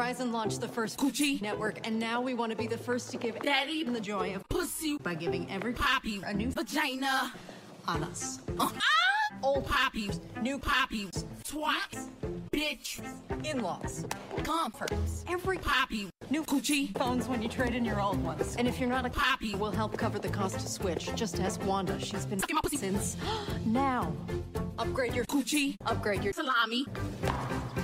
Verizon launched the first Coochie network, and now we want to be the first to give Daddy the joy of pussy by giving every poppy a new vagina on us. Old poppies, new poppies, twats, bitch, In-laws, comforts, every poppy, new coochie, phones when you trade in your old ones. And if you're not a poppy, we'll help cover the cost to switch. Just ask Wanda. She's been my pussy since now. Upgrade your coochie, upgrade your salami.